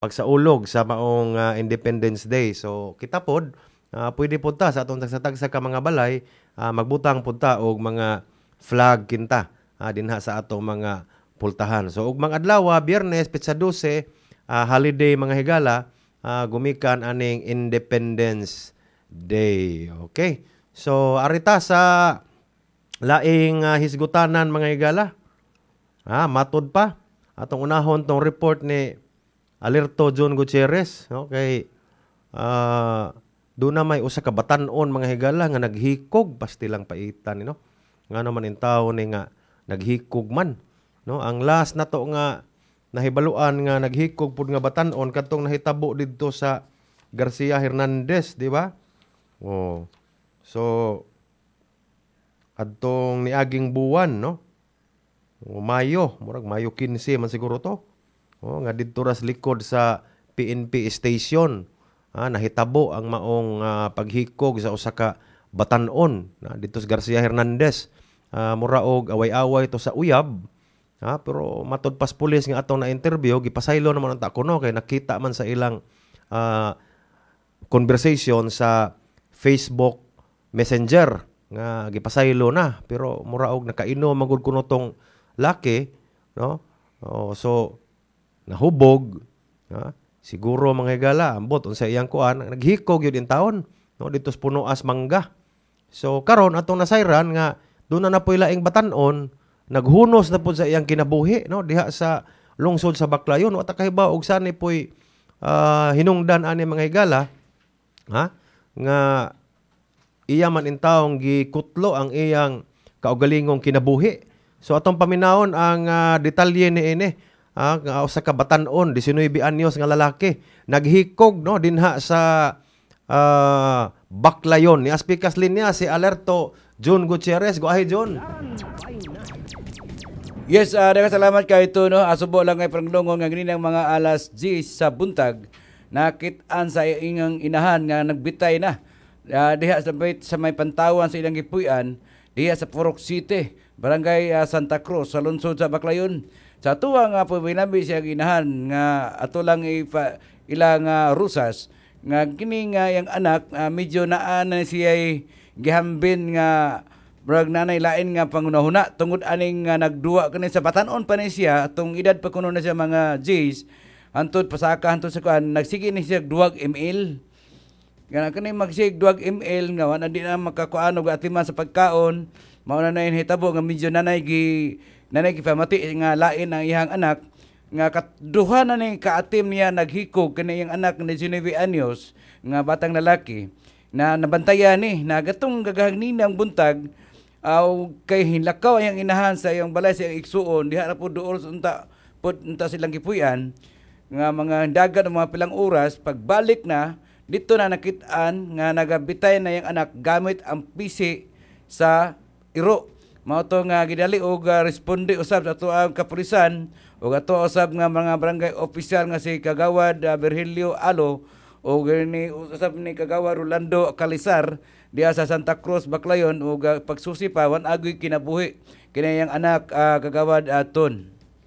pagsaulog sa maong Independence Day. So kita pod pwede punta sa atong tagsa-tagsa ka mga balay, magbutang punta og mga flag kinta dinha sa atong mga pultahan. So ug mga adlaw, Biyernes, Petsa 12, holiday mga higala, gumikan aning Independence Day. Okay? So arita sa laing hisgutanan mga higala. Matod pa atong unahon tong report ni Alerto John Gutierrez, okay. Doon na may usa ka batan-on mga higala nga naghikog pastilang paitan, no. Nga naman in tawo ni nga naghikog man, no. Ang last na to nga nahibaluan nga naghikog pud nga batan-on kadtong nahitabo didto sa Garcia Hernandez, di ba? Oh. So adtong niaging buwan, no. Mayo 15 man siguro to. Nga didto ra sa likod sa PNP station. Nahitabo ang maong paghikog sa usa ka batan-on dito sa Garcia Hernandez. Mura og away-away to sa uyab. Pero matod pas pulis nga atong na-interview, gipasaylo naman ang takono kay nakita man sa ilang conversation sa Facebook Messenger nga gipasaylo na, pero mura og nakainom magud kuno tong laki, no. So nahubog, siguro mga higala ambot unsa iyang kuan, naghikog yun in taon, no, dito sa Punoas Mangga. So karon atong nasayran nga doon na napoy laing batan-on, naghunos na pud sa iyang kinabuhi, no, diha sa lungsod sa Baclayon. Wa ta kahibaw og sani poy hinungdan ani mga higala, nga iya man in taong gikutlo ang iyang kaugalingong kinabuhi. So atong paminawon ang detalye niini, nga usa ka batan-on 19 anyos nga lalaki naghikog, no, dinha sa Baclayon. Ni aspikas linya si Alerto John Gutierrez. Go ahead, John. Yes, salamat kay ito, no. Asubo lang kay pranglongon nga ganinang mga alas 10 sa buntag nakit-an sa ingang inahan nga nagbitay na diha sa may pantawan sa ilang gipuy-an diha sa Purok City, Barangay Santa Cruz sa lungsod sa Baclayon. Sa tuwa nga po binabi siya ginahan nga ato lang ilang rusas nga kini nga yang anak medyo naan na siya gihambin nga brag nanay lain nga pangunahuna tungod aning nga nagduwa kani sa batan-on pa ni siya atong edad pa kuno na siya mga Gs hantod pasaka hantod sa kuan nagsige ni siya duwag ml. Nga kani magsig duwag ml nga wala di na makakuan og atiman sa pagkaon. Mao na nay hitabo nga medyo nanay gipamati nga lain ang iyang anak nga kaduha na ni kaatim niya naghikog kani iyang anak ni 19 anyos nga batang lalaki na nabantayan ni nagatong gagahninang buntag kay hinlakaw ang inahan sa iyang balay sa iyang igsuon diha ra pud duol unta silang gipuy-an nga mga dagat ng mga pilang oras. Pagbalik na dito na nakit-an nga nagabitay na iyang anak gamit ang pisi sa iro. Mao to nga gidali og responde usab sa ato ang kapulisan ug ato usab nga mga barangay opisyal nga si Kagawad Virgilio Alo o ni usab ni Kagawad Rolando Calisar diha sa Santa Cruz, Baclayon ug pagsusi pa wan agoy kinabuhi kinayang anak Kagawad Ton.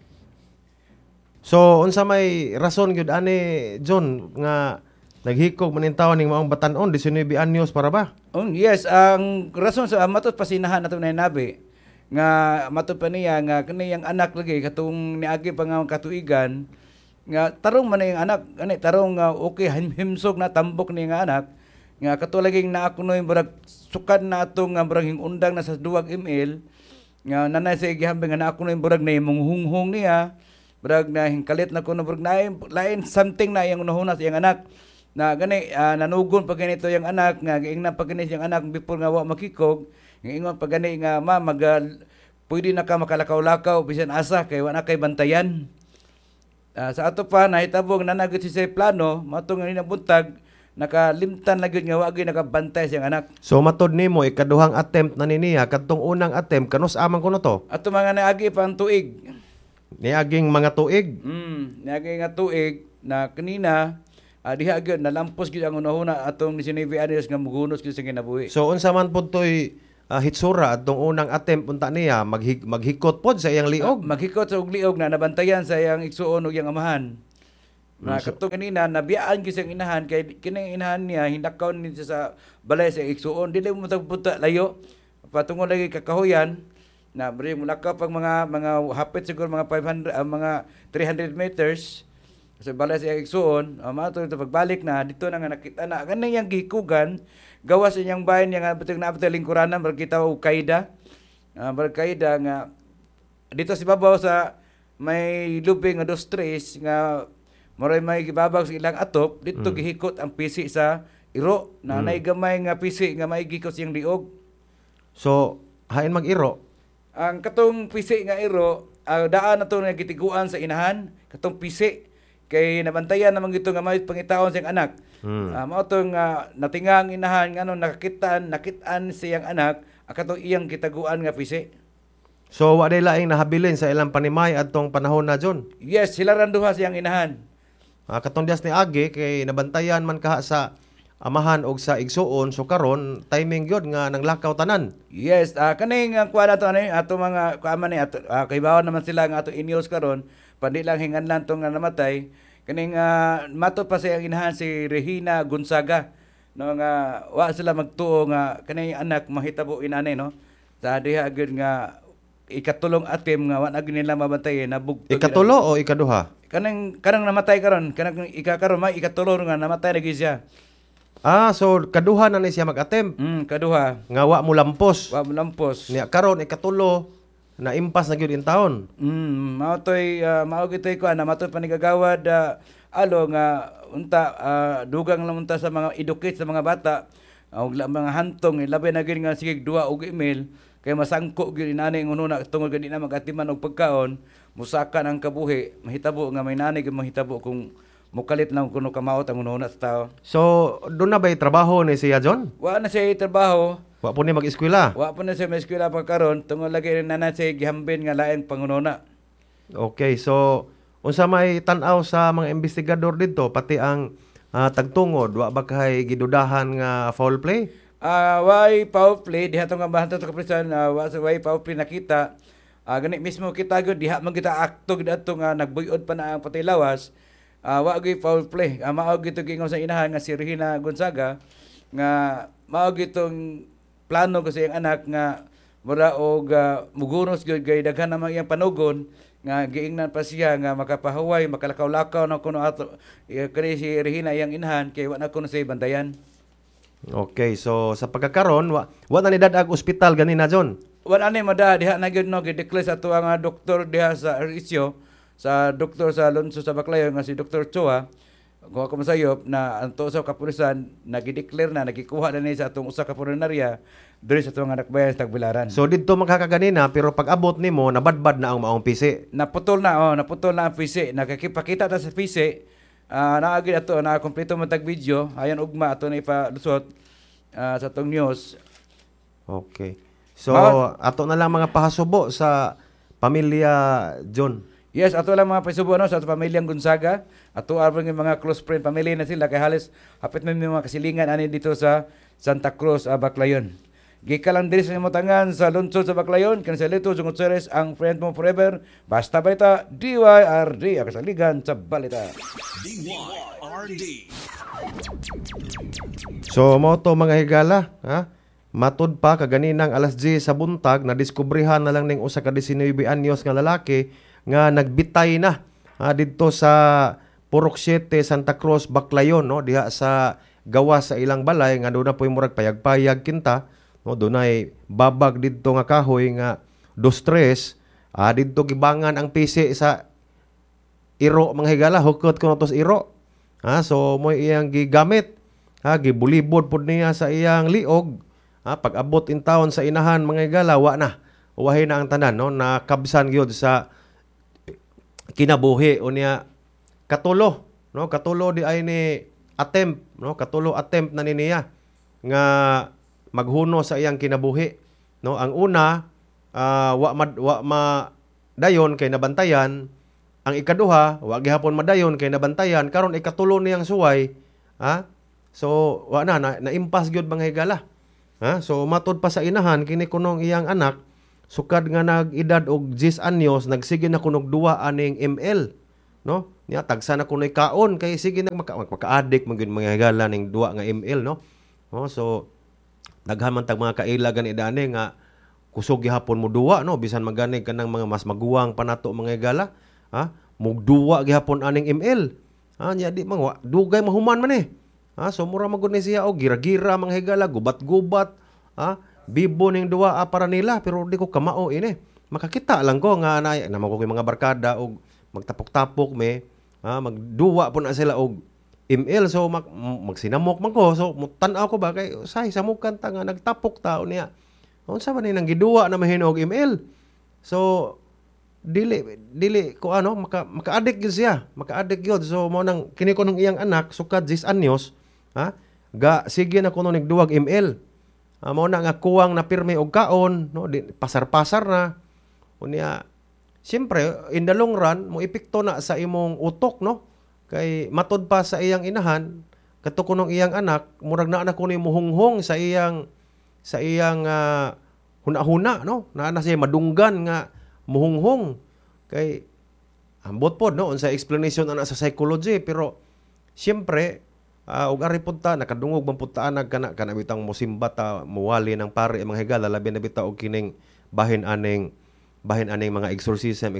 So unsa may rason gyud ani, John, nga naghikog man in taon ning maong batan-on 19 anyos para ba? Yes, ang rason sa matud pasinahan nato na nabi nga matud pa niya nga kaniyang anak lagi katong niagi pa nga katuigan nga tarong man yung anak ani tarong okay himsog na tambok ni nga anak nga katulaging naakunoy burag sukad na atong nga burag undang na sa 2 ml nga nanay sa igihambing nga naakunoy burag na munghunghong niya burag na hingkalit na kuno burag na lain something na iyang unahunas iyang anak na gani nanugon pa ganito yung anak nga giingnan pa gani yung anak before nga wa makikog ingon pa gani nga pwede na ka makalakaw-lakaw bisan asa kay wa na kay bantayan. Sa ato pa nahitabog na nagud si plano matong nga buntag nakalimtan lagi nga wa gyud nakabantay siyang anak. So matod nimo ikaduhang attempt na niya kadtong unang attempt kanus amang kuno to? Ato mga naagi pang tuig. Niaging mga tuig. Niaging nga tuig na kanina diha gyud nalampos gyud ang unahuna atong 19 anyos nga mugunos gyud sa kinabuhi. So unsa man pud toy hitsura atong unang attempt unta niya maghikot pod sa iyang liog. Maghikot sa liog na nabantayan sa iyang igsuon ug iyang amahan. Na katong kanina nabiyaan gyud siyang inahan kay kining inahan niya hinakaw ni siya sa balay sa igsuon dili mo tagpunta layo patungod lagi kakahuyan na bari mo nakaw pag mga hapit siguro mga 500 mga 300 meters sa balay sa igsuon mato ito pagbalik na dito na nga nakita na kanang yang gihikugan gawas inyang bayan yang beteng na beteng lingkuranan kita og kaida barkaida nga dito si babaw sa may lubing nga 2-3 nga moray may gibabag sa ilang atop dito gihikot ang pisi sa iro na nay gamay nga pisi nga may gikot siyang liog. So hain mag-iro Ang katong pisi nga iro daan na to nga gitiguan sa inahan katong pisi kay nabantayan naman gito nga may pangitaon siyang anak. Mao to nga natingang inahan ngano nakitaan siyang anak katong iyang gitaguan nga pisi. So wa day laing nahabilin sa ilang panimay adtong panahon na John. Yes, sila ran duha siyang inahan. Katong dias ni Agi kay nabantayan man kaha sa amahan og sa igsuon so karon timing gyud nga nanglakaw tanan. Yes, kaning kuan ato ani ato mga kuaman ni ato kaybawan naman sila nga ato inyos karon pandi lang hinganlan tong nga namatay kaning mato pa sa inahan si Regina Gonzaga no nga wa sila magtuo nga kaning anak mahitabo inani no. Sa diha gyud nga ikatulong atim nga wa na gyud nila mabantayan nabugtog. Ikatulo o ikaduha? Kanang namatay karon kanang ikakaron may ikatulo nga namatay na gyud siya. So kaduha na ni siya mag-attempt. Kaduha. Nga wa mo lampos. Wa mo lampos. Niya karon ikatulo na impas na gyud in taon. Mao toy mao gitoy ko na matoy panigagawad alo nga unta dugang lang unta sa mga educate sa mga bata og mga hantong labi na gyud nga sige duha og email kay masangko gyud inani ngono na tungod gani na magatiman og pagkaon musakan ang kabuhi mahitabo nga may nanay gyud mahitabo kung mukalit lang kuno kamaot ang una sa tao. So doon na ba'y trabaho ni siya John? Wa na siya trabaho. Wa po ni mag-eskwela? Wa po na siya mag-eskwela pa karon tungod lagi na na siya gihambin nga laing pangununa. Okay, so unsa may tan-aw sa mga investigador didto pati ang tagtungod wa ba kay gidudahan nga foul play? Why foul play diha tong bahanto to kaprisan why foul play nakita gani mismo kita gyud diha man kita akto gid adto nga nagbuyod pa na ang patay lawas wa gyud foul play mao gyud gingon sa inahan nga si Regina Gonzaga nga mao gyud tong plano ko sa iyang anak nga mura og mugunos gyud kay daghan namang iyang panugon nga giingnan pa siya nga makapahuway makalakaw-lakaw na kuno ato kani si Regina iyang inahan kay wa na kuno sa bandayan. Okay, so sa pagkakaron wa na ni dadag ospital ganina John. Wala ni mada diha na gyud no gi-declare sa tuwa nga doktor diha sa Risio sa doktor sa Alonso sa Baclayon nga si Dr. Choa ko masayop na anto sa kapulisan nagi-declare na nagikuha na ni sa atong usa ka punarya diri sa tuwa nga nakbayan sa Tagbilaran. So didto makakaganina pero pag abot nimo nabadbad na ang maong pisi. Naputol na ang pisi. Nakakipakita ta sa pisi. Naagid ato na kompleto man tag video ayon ugma ato na ipalusot sa tong news. Okay. So ato na lang mga pahasubo sa pamilya John. Yes, ato lang mga pahasubo no sa pamilyang Gonzaga. Ato ang mga close friend family na sila kay halos hapit may mga kasilingan ani dito sa Santa Cruz, Baclayon. Gikalang diri sa motangan sa lungsod sa Baclayon, Cancelito Zungoteres ang friend mo forever. Basta balita DYRD ang kasaligan sa balita. DYRD. So mo to mga higala, matud pa kaganinang alas 10 sa buntag na diskubrihan na lang ning usa ka 19 anyos nga lalaki nga nagbitay na didto sa Purok 7 Santa Cruz Baclayon no diha sa gawas sa ilang balay nga doon na po'y murag payag-payag kinta. No, dunay babag didto nga kahoy nga 2-3 didto gibangan ang pisi sa iro mga higala hukot kuno tos iro so mo iyang gigamit gibulibod pud niya sa iyang liog pag abot in taon sa inahan mga higala wa na uwahin na ang tanan no nakabsan gyud sa kinabuhi unya katulo di ay ni attempt no katulo attempt na niya nga maghuno sa iyang kinabuhi no ang una wa dayon kay nabantayan ang ikaduha wa gihapon madayon kay nabantayan karon ikatulo niyang suway so wa na impas gyud mga higala so matud pa sa inahan kini kunong iyang anak sukad nga nag-edad og 10 anyos nagsige na kunog 2 aning ml no? Niya tagsa na kunoy kaon kay sige na maka-addict man gyud mga higala ning duwa nga ML, no? Oh, so daghan man tag mga kaila gani dani nga kusog gihapon mo duwa, no? Bisan magani kanang mga mas maguwang panato mga higala, ha? Mugduwa gihapon aning ML. Nya di mga dugay mahuman man eh. So mura magud ni siya og gira-gira mga higala, gubat-gubat, bibo ning duwa para nila pero di ko kamao ini. Makakita lang ko nga na mo ko mga barkada og magtapok-tapok me, magduwa po na sila og ML so magsinamok man ko so tan-aw ko ba kay say samukan ta nga nagtapok tao niya. Unsa man ni nang giduwa na mahinog ML. So dili ko maka-addict gyud siya, maka-addict gyud. So mo nang kini ko nung iyang anak sukad 10 anyos, ga sige na kuno nigduwag ML. Mo na nga kuwang na pirmi og kaon, no, pasar-pasar na. Unya siyempre in the long run mo epekto na sa imong utok, no? Kay matod pa sa iyang inahan, kadto kunong iyang anak, murag na kuno muhunghong sa iyang huna-huna, no? Na siya madunggan nga muhunghong kay ambot pod, no, unsa explanation ana sa psychology pero siyempre og ari pud ta nakadungog man pud ta kana bitang mosimba ta muwali ng pare mga higala labi na bitaw og kining bahin aning mga exorcism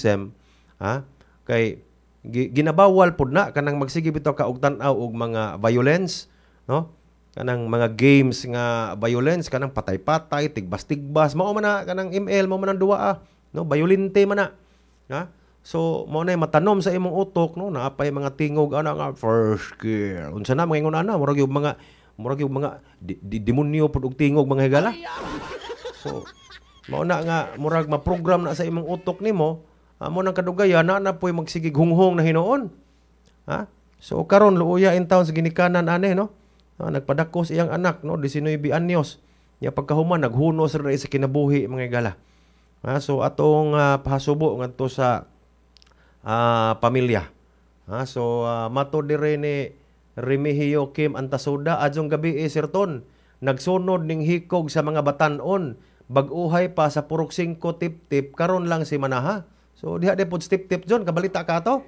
kay ginabawal pud na kanang magsige bitaw ka og tan-aw og mga violence, no, kanang mga games nga violence kanang patay-patay tigbas-tigbas mao man na kanang ML mao man ang duwa no, violente man na. So mao na matanom sa imong utok, no, naapay mga tingog ana nga first kill. Unsa na mga ingon ana murag yung mga demonyo pud og tingog mga higala. So mao na nga murag ma-program na sa imong utok nimo, amo nang kadugayan na poy magsigig hunghong na hinuon. So karon luuya in town sa ginikanan ani, no. Nagpadakos iyang anak, no, 19 anyos. Nya pagkahuman naghunos ra sa kinabuhi mga higala. So atong pahasubo ngadto sa pamilya. So mato dire ni Remigio Kim Antasuda adtong gabi sirton nagsunod ning hikog sa mga batan-on bag-uhay pa sa Purok 5 tip-tip karon lang si manaha. So diha de pod tip-tip John kabalita ka to?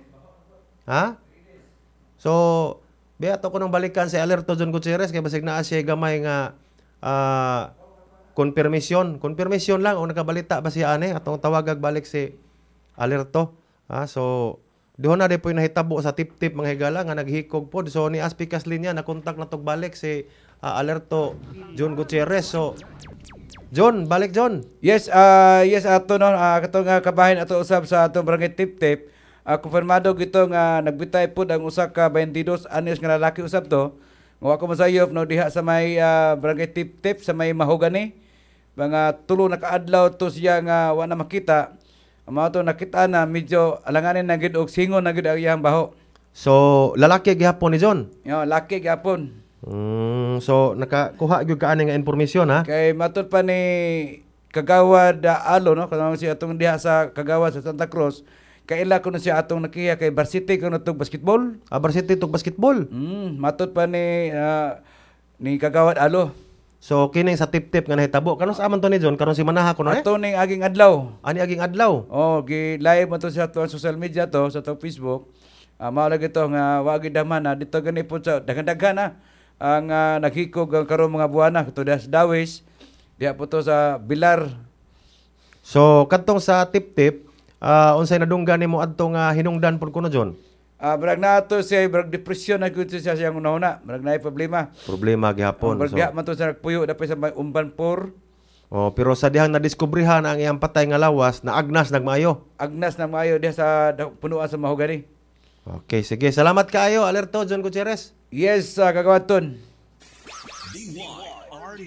So biya to ko nang balikan si Alerto John Gutierrez kay basig naa siya gamay nga Confirmation lang o nakabalita ba siya ani atong tawagag balik si Alerto. So dihon na po nahitabo sa tip-tip mga higala nga naghikog pod. So ni Aspikas linya na kontak na tog balik si Alerto John Gutierrez. So John, balik John. Yes, ato no katong kabahin ato usab sa atong barangay tip-tip. Konfirmado gito nga nagbitay pod ang usa ka 22 anyos nga lalaki usab to. Nga ako masayop no diha sa may barangay tip-tip sa may Mahogany. Mga tulo na kaadlaw to siya nga wa na makita. Mao to nakita na medyo alanganin na gid og singon na gid ang iyang baho. So lalaki gihapon ni John. Yo, laki gihapon. So nakakuha gyud ka ani nga impormasyon ha. Kay matud pa ni Kagawad Alo no kanang siya atong diha sa Kagawad sa Santa Cruz. Kaila kuno siya atong nakiya kay varsity kuno tog basketball. Varsity tog basketball. Matud pa ni Kagawad Alo. So kining sa tip-tip nga nahitabo kanos aman to ni John karon si manaha kuno ato ning aging adlaw. Ani aging adlaw. Gi live mo to sa social media to sa Facebook. Mao lagi to nga wa gid daman dito gani po sa daghan-daghan ang naghikog karon mga buwana to sa Dawis. Diha po to sa Bilar. So kadtong sa tip-tip unsay nadunggan nimo adtong hinungdan pud kuno John? Brag na to siya, brag depression na gud siya siyang una-una. Brag na problema. Problema gihapon. Brag diha man to sa nagpuyo dapay sa may umbanpor. Pero sa dihang nadiskubrihan ang iyang patay nga lawas, naagnas nagmaayo. Agnas na maayo diha sa punuan sa Mahogany. Okay, sige. Salamat kaayo, Alerto John Gutierrez. Yes, kagawaton. D1RD.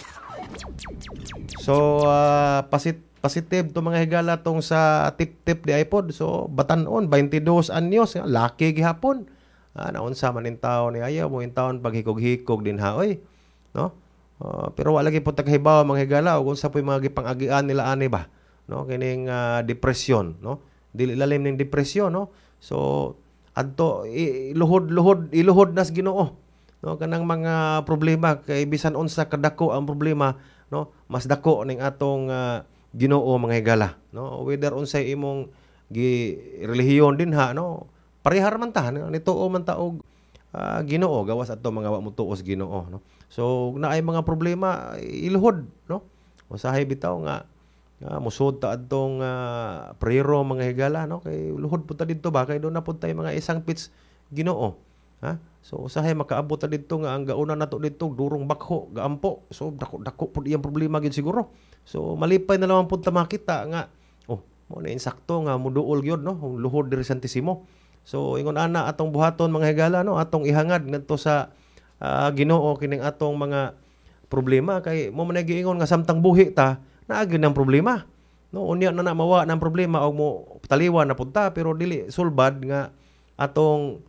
So, positive to mga higala tong sa tip-tip di iPod. So, batanon, 22 anyos. Laki gihapon. Naunsa man in taon ni ayaw mo in taon paghikog-hikog din haoy. No? Pero wala lagi po taghibaw mga higala. O kung sa po yung mga gipang-agian nila ani ba? No? Kining depression. No? Dili lalim ng depression. No? So, adto iluhod nas Ginoo. No? Kanang mga problema. Kay bisan unsa kadako ang problema. No? Mas dako ning atong Ginoo mga higala, no? Whether unsay imong gi relihiyon din ha no. Parehar man ta nituo man ta og Ginoo gawas ato mga wa mo tuos Ginoo no. So naay mga problema iluhod no. Usahay bitaw nga musod ta adtong prero mga higala no kay luhod pud ta didto ba kay do na pud tay mga isang pits Ginoo. Ha? So usahay makaabot ta didto nga ang gauna nato didto durong bakho gaampo. So dako pud iyang problema gyud siguro. So malipay na naman pud ta makita nga mo na insakto nga muduol gyud no luhod diri Santissimo. So ingon ana atong buhaton mga higala no atong ihangad ngadto sa Ginoo kining atong mga problema kay mo man giingon nga samtang buhi ta naa gyud ang problema. No unya na mawa ng problema og mo taliwan na pud ta pero dili sulbad nga atong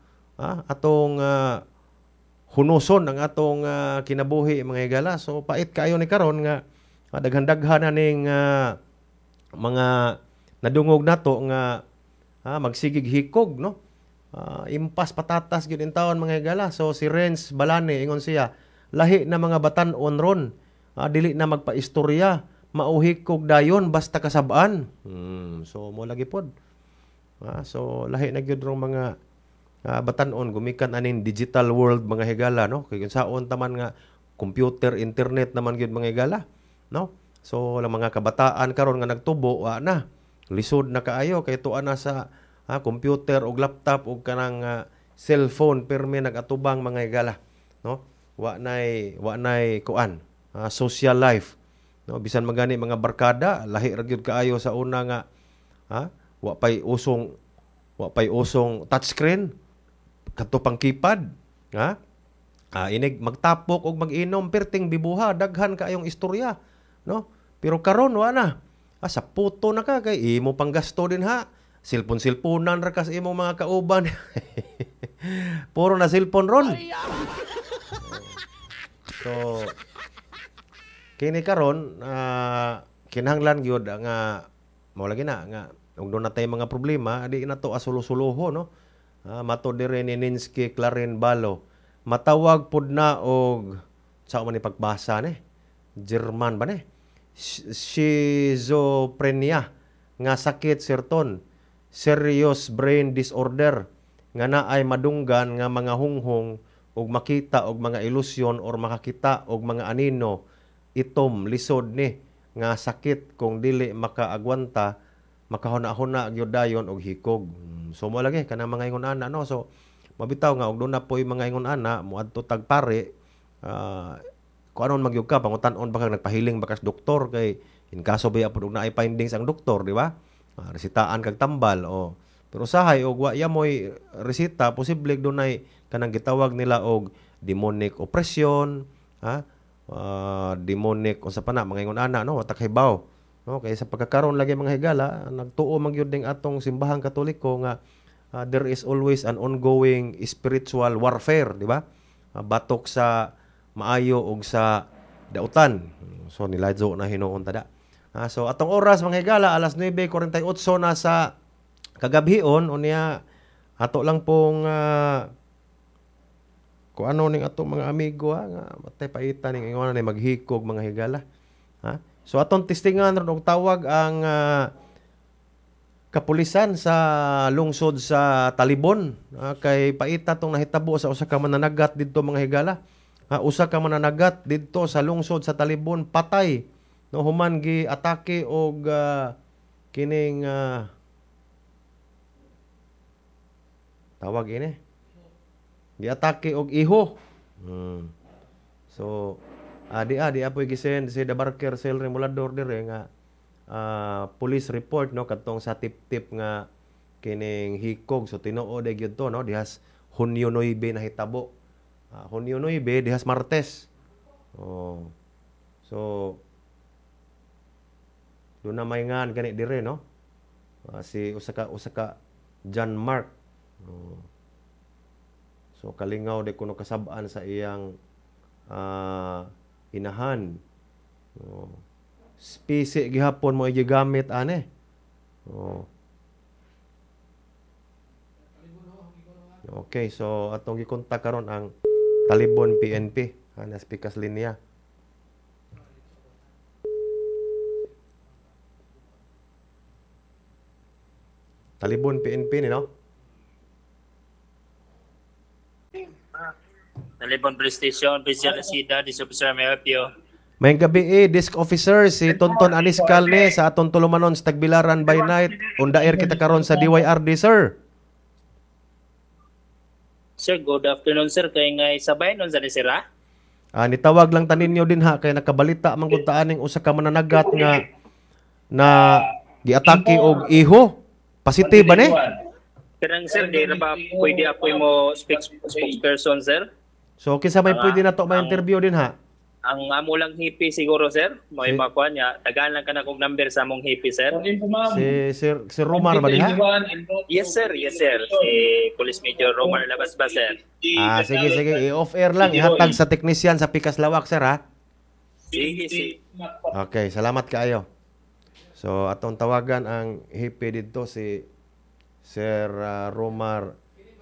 hunuson ang atong kinabuhi mga higala. So pait kaayo ni karon nga daghan-daghan na ning mga nadungog nato nga magsigig hikog no. Impas patatas gyud in taon mga higala. So si Renz Balane ingon siya, lahi na mga batan-on ron. Dili na magpaistorya, mauhikog dayon basta kasabaan. So mo lagi pod. So lahi na gyud rong mga batan-on gumikan aning digital world mga higala no. Kay saon taman nga computer, internet naman gyud mga higala no. So lang mga kabataan karon nga nagtubo na lisod na kaayo kay tuwa na sa computer o laptop o kanang cellphone permi nagatubang mga higala no. Wa nay kuan social life no bisan magani mga barkada lahi ra gyud kaayo sa una nga wa pay usong touchscreen kadto pang keypad inig magtapok og mag-inom perting bibuha daghan kaayong istorya no. Pero karon wa na sa puto na ka kay imo pang gasto din ha. Silpon-silponan ra kas imong mga kauban. Puro na cellphone ron. So kini karon kinahanglan gyud nga mao lagi na nga ug doon natay mga problema di na to asulusuloho no. Mato dire ni Ninsky Claren Balo matawag pud na og sa man ni pagbasa ni German ba ni schizophrenia nga sakit sirton serious brain disorder nga naay madunggan nga mga hunghong ug makita og mga ilusyon or makakita og mga anino itom lisod ni nga sakit kung dili makaagwanta makahuna-huna gyud dayon og hikog. So mo lagi kanang mga ingon ana no. So mabitaw nga og doon na po'y mga ingon ana moadto tag pare kung anon magyug ka pangutan-on baka nagpahiling bakas doktor kay in kaso ba pud naay findings ang doktor di ba. Resitaan kag tambal pero sahay og wa moy resita posible dunay kanang gitawag nila og demonic oppression demonic unsa pa na mga ingon ana no takhibaw no kay sa pagkakaron lagi mga higala nagtuo man gyud ning atong simbahang Katoliko nga there is always an ongoing spiritual warfare di ba. Batok sa maayo og sa dautan. So niladyo na hinuon tada. So atong oras mga higala alas 9:48 na sa kagabhion unya ato lang pong kung ano ning atong mga amigo nga matay paita ning ingon na maghikog mga higala. So atong testingan ron og tawag ang kapulisan sa lungsod sa Talibon kay paita tong nahitabo sa usa ka mananagat didto mga higala. Usa ka mananagat didto sa lungsod sa Talibon patay no human gi atake og kining tawag ini gi atake og iho. So di apoy gisend si Da Barker Cell Remulador dire nga police report no kadtong sa tip-tip nga kining hikog. So tinuod gyud to no dihas Hunyo 9 nahitabo. Hunyo 9 dihas Martes. So doon na maingan gani dire no. Si usa ka John Mark. So kalingaw de kuno kasab-an sa iyang inahan. Spisi gihapon mo gigamit ane. Okay, so atong gikontak karon ang Talibon PNP ana spikas linya. Talibon PNP ni no. Talibon Police Station, Visual Resida, Disofficer Mayapio. May gabi desk officer si Tonton Aniskal ni sa atong tulumanon sa Tagbilaran by night. Undaer kita karon sa DYRD, sir. Sir, good afternoon sir. Kaya nga sabay nun sa sira. Nitawag lang tanin nyo din ha kay nakabalita man kun taaning usa ka mananagat nga na giatake og iho. Positive ba ni? Pero sir, di na ba pwede ako mo spokesperson sir? So kinsa may pwede na to ma-interview din ha? Ang amo lang hipi siguro sir. May makuha niya. Tagaan lang ka na kong number sa among hipi sir. Si Romar ba diha? Yes sir, yes sir. Si Police Major Romar Labasbas sir. Sige. I-off air lang. Ihatag sa technician sa Pikas Lawak, sir, ha? Sige. Okay, salamat kaayo. So, atong tawagan ang hipi dito si Sir Romar.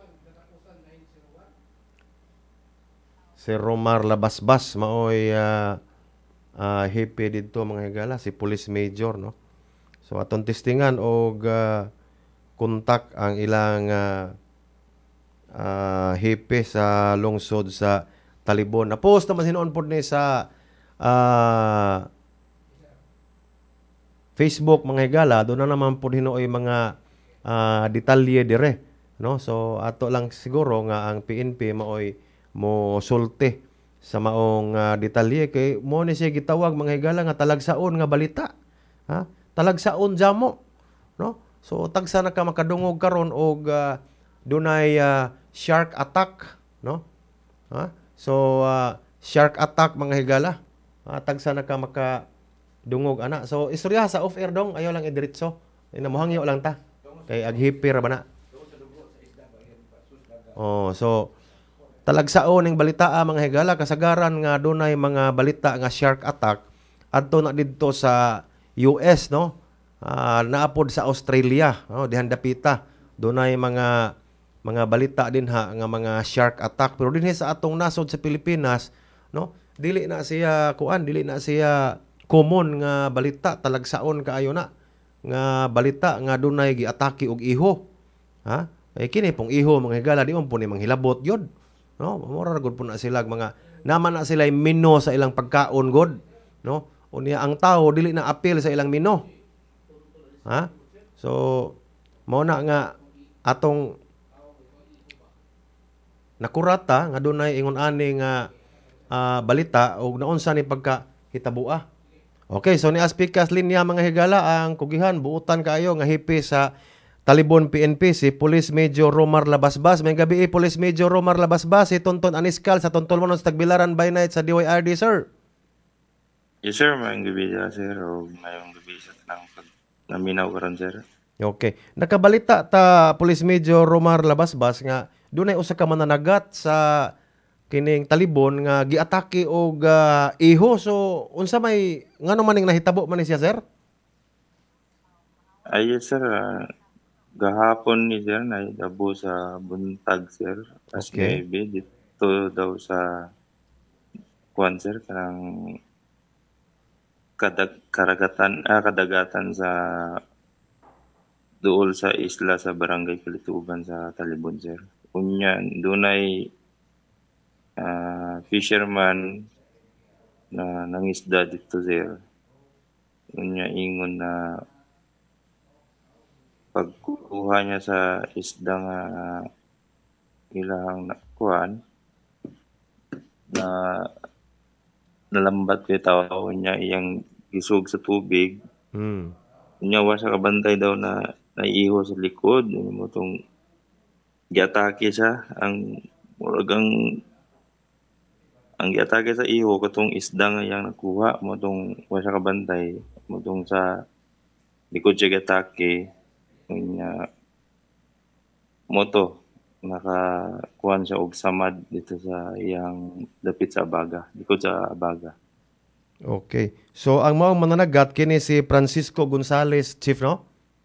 Si Romar Labasbas. Maoy hipi dito, mga higala. Si Police Major, no? So, atong testingan og kontak ang ilang hipe sa lungsod sa Talibon. Na-post naman sinuon po ni sa Facebook, mga higala. Doon na naman po hinuoy mga detalye dire. No? So, ato lang siguro nga ang PNP maoy mo sulti sa maong detalye. Kay mo ni siya gitawag, mga higala, nga talagsaon nga balita. Ha? Talagsaon jamo. No? So, tagsa na ka makadungog karon og dunay shark attack, no? Ha? So, shark attack, mga higala. Tagsa na ka makadungog ana. So, istorya sa off air dong, ayo lang idiretso. Namuhangyo lang ta. Kay aghipir ba na? Oh, so talagsaon ning balita mga higala, kasagaran nga dunay mga balita nga shark attack adto na didto sa US, no? Naapod sa Australia, no? Dihan dapita. Dunay mga balita din ha nga mga shark attack, pero dinhi sa atong nasod sa Pilipinas, no? Dili na siya common nga balita, talagsaon kaayo na nga balita nga dunay giatake og iho. Ha? Kini pong iho, mga higala, di man po ni manghilabot yun. No, mura gud po na sila mga naman na sila mino sa ilang pagkaon god, no? Unya ang tao dili na apil sa ilang mino. Ha? So mao na nga atong nakurata nga dunay ingon ani nga balita og naunsa ni pagka hitabua. Okay, so ni Aspikas linya, mga higala, ang kugihan buutan kaayo nga hipi sa Talibon PNP si Police Major Romar Labasbas. May gabi Police Major Romar Labasbas, si Tonton Aniskal sa Tontolmonon sa Tagbilaran by night sa DYRD, sir. Yes sir, mayong gabi sir, o mayong gabi sa tanang naminaw karon sir. Okay. Nakabalita ta Police Major Romar Labasbas nga dunay usa ka mananagat sa kining Talibon nga giatake og iho. So unsa may ngano maning nahitabo man ni siya, sir? Ay yes sir, gahapon ni sir nahitabo sa buntag sir. Okay. Maybe dito daw sa kuan sir, kanang kadagatan sa duol sa isla sa Barangay Kalituban sa Talibon sir. Unya dunay fisherman na nangisda dito sir. Unya ingon na pagkuha niya sa isda nga ilang nakuan na nalambat kay tao niya iyang gisug sa tubig. Unya wa sa kabantay daw na naiiho sa likod. Mo tong giatake siya ang giatake sa iho katong isda nga iyang nakuha mo tong wa siya kabantay mo tong sa likod siya giatake. Unya moto nakakuan siya og samad dito sa iyang dapit sa Abaga, likod sa Abaga. Okay. So ang maong mananagat kini si Francisco Gonzales, chief, no?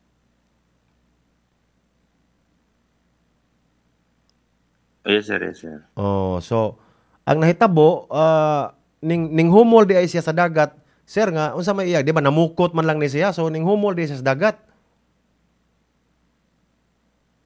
Yes sir, yes sir. Oh, so ang nahitabo ning humol di ay siya sa dagat. Sir, nga unsa may iya, di ba namukot man lang ni siya, so ning humol di siya sa dagat.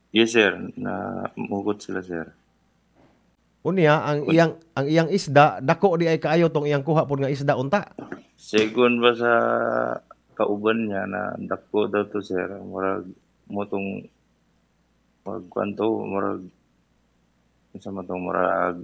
Yes sir, na mugot sila sir. Unya ang iyang isda dako di ay kaayo tong iyang kuha pod nga isda unta. Second ba sa kauban niya na dako daw to sir, murag mo tong kwanto, murag sa matong murag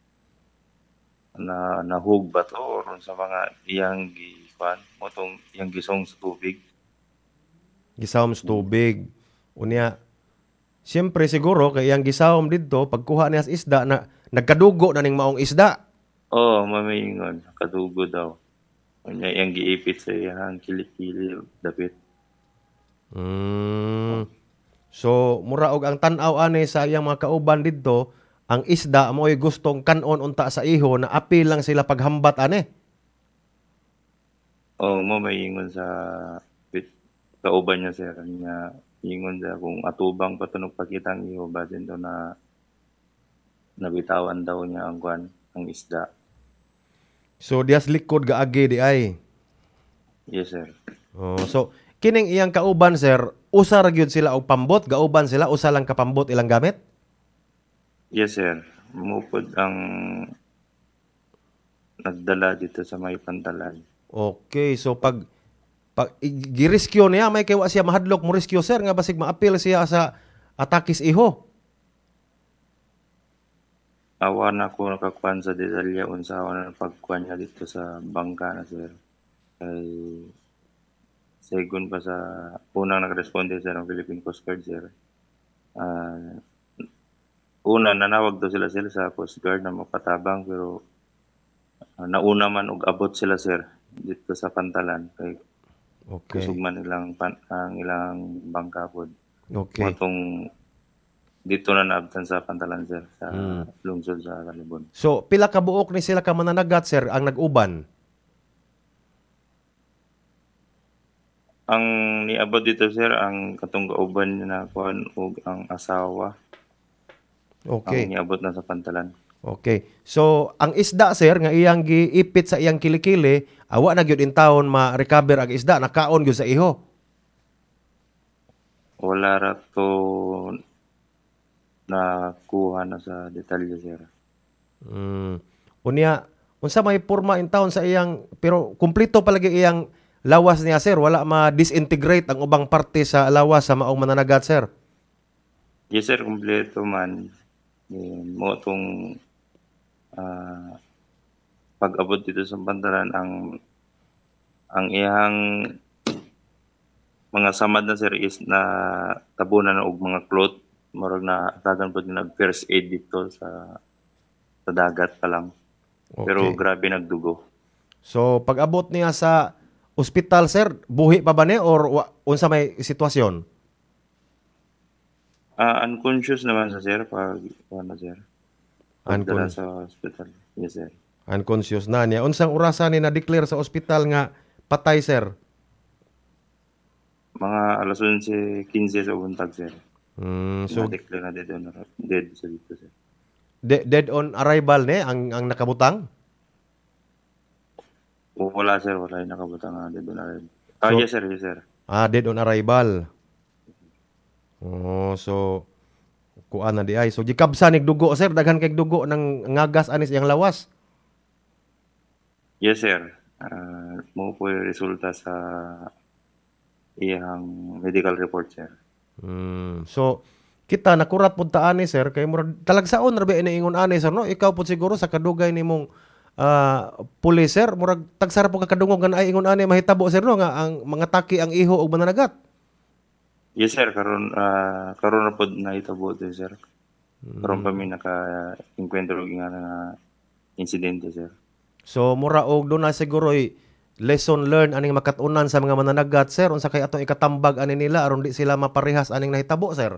na nahug ba to or sa mga iyang gikuan mo tong iyang gisong sa tubig. Gisawom sa tubig. Unya siyempre siguro kay iyang gisawom didto pagkuha niya sa isda na nagkadugo na ning maong isda. Oo, mamaingon, kadugo daw. Kanya iyang giipit sa iyang kilikili dapit. So mura og ang tan-aw ani sa iyang mga kauban didto, ang isda mo'y gustong kanon unta sa iho na apil lang sila paghambat ani. Oo, mamaingon sa kauban niya sir niya ingon siya kung atubang patunog pakitang iyo basin daw na nabitawan daw niya ang kwan, ang isda. So dias likod gaagi di ay. Yes sir. Oh, so kining iyang kauban sir, usa ra gyud sila og pambot, gauban sila usa lang ka pambot ilang gamit. Yes sir. Mupod ang nagdala dito sa may pantalan. Okay, so pag girescue niya may kay wa siya mahadlok mo rescue sir nga basig maapil siya sa atakis iho. Awa na ko nakakuan sa detalye unsa na pagkuan niya dito sa bangka na sir. Kay segun pa sa unang nagresponde sir ng Philippine Coast Guard sir. Una nanawag daw sila sa Coast Guard na mapatabang pero nauna man og abot sila sir dito sa pantalan kay Okay. kusog man ilang ang ilang bangka pod. Okay. Matong dito na naabtan sa pantalan sir sa lungsod sa Calibon. So pila ka buok ni sila ka mananagat sir ang nag-uban? Ang niabot dito sir ang katong kauban na kuan og ang asawa. Okay. Ang niabot na sa pantalan. Okay. So ang isda sir nga iyang giipit sa iyang kilikili, awa na gyud in taon ma-recover ang isda, nakaon gyud sa iho. Wala ra to nakuha na sa detalye sir. Unya unsa may porma in taon sa iyang pero kumpleto palagi iyang lawas niya sir, wala ma-disintegrate ang ubang parte sa lawas sa maong mananagat sir. Yes sir, kompleto man. Mo tong pag-abot dito sa pantalan ang iyang mga samad na sir is na tabunan na og mga cloth murag na tagan pod nag first aid dito sa dagat pa lang. Pero Okay. grabe nagdugo. So pag-abot niya sa ospital sir, buhi pa ba ni or unsa may sitwasyon? Unconscious naman sa sir pag ano sir. Pagdala sa hospital. Yes sir. Unconscious na niya. Unsang orasan ni na-declare sa ospital nga patay sir? Mga alas 11:15 sa buntag sir. So Na-declare na dead sa dito sir. dead on arrival ni ang nakabutang? Wala sir, wala yung nakabutang na dead on arrival. So- Yes sir, yes sir. Dead on arrival. Oh, so kuan na di ay. So gikabsa nig dugo sir, daghan kay dugo ng ngagas anis iyang lawas. Yes sir. Mo po yung resulta sa iyang medical report sir. So kita nakurat pud ta ani sir kay murag talagsaon ra ba iniingon ani sir no? Ikaw pud siguro sa kadugay nimong pulis sir, murag tagsara po ka kadungog nga ay ingon ani mahitabo sir no nga ang mga taki ang iho og mananagat. Yes sir, karon na pod na itabo to sir. Karon pa mi naka-encuentro nga na insidente sir. So mura og doon na siguro lesson learned aning makatunan sa mga mananagat sir unsa kay atong ikatambag ani nila aron di sila maparehas aning nahitabo sir.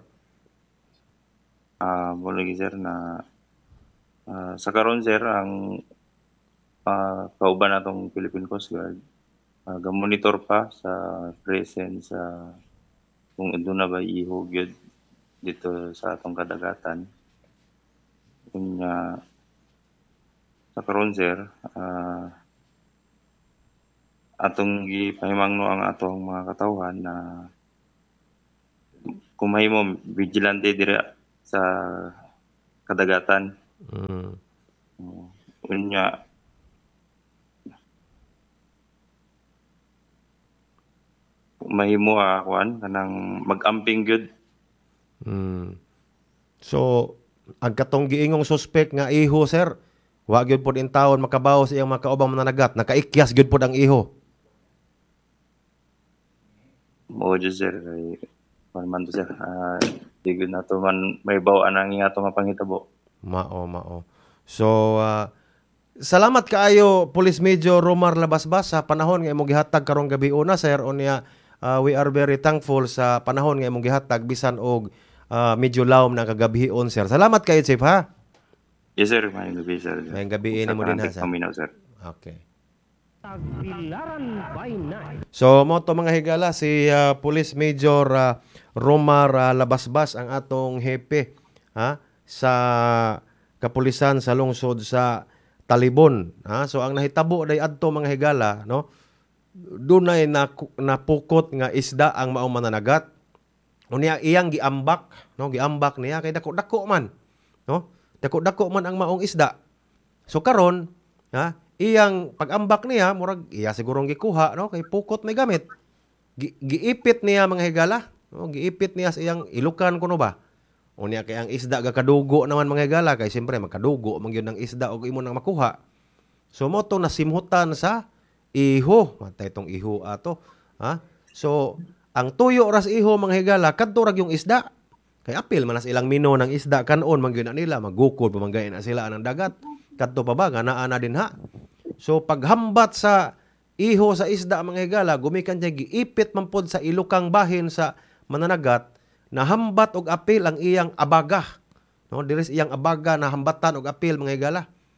Mo lagi sir na sa karon sir ang kauban natong Philippine Coast Guard ga-monitor pa sa presence sa kung doon na ba ihog yun dito sa atong kadagatan. Kunya sa karon sir atong gipahimangno ang atong mga katawhan na kung mahimo vigilante dira sa kadagatan. Mm. Unya mahimo kuan kanang mag-amping gyud. Mm. So, ang katong giingong suspect nga iho, sir, wa gyud pod in taon makabaw sa iyang mga kaubang mananagat, nakaikyas gyud pod ang iho. Mao jud sir kay kuan man to sir. Di gyud nato man may bawaan ang ato nga panghitabo. Mao. So, salamat kaayo Police Major Romar Labasbas sa panahon nga imong gihatag karong gabi una, sir. Unya, we are very thankful sa panahon nga imong gihatag bisan og medyo lawom na kagabihon, sir. Salamat kayo, Chief, ha? Yes sir, may gabi sir. May gabi ini mo din, ha, sir. Paminaw sir. Okay. So, mo to mga higala, si Police Major Romar Labasbas ang atong hepe, ha, sa kapulisan sa lungsod sa Talibon, ha. So ang nahitabo day adto mga higala, no, dunay napukot nga isda ang maong mananagat. Unya iyang giambak, no, giambak niya kay dako-dako man, no, dako-dako man ang maong isda. So karon, ha, iyang pag-ambak niya murag iya sigurong gikuha, no, kay pukot may gamit. Giipit niya mga higala, no, giipit niya sa iyang ilukan kuno ba. Unya kay ang isda gakadugo naman mga higala kay siyempre magkadugo man gyud ang isda og imo nang makuha. So mo to nasimhutan sa iho, matay tong iho ato, ha. So ang tuyo ras iho mga higala kadto rag yung isda. Kay apil man as ilang mino ng isda kanon man gyud na nila magukod pamanggain na sila ng dagat. Kadto pa ba nga naa na din ha. So paghambat sa iho sa isda mga higala gumikan siya giipit man pod sa ilukang bahin sa mananagat na hambat og apil ang iyang abaga. No, diris iyang abaga na hambatan og apil mga higala.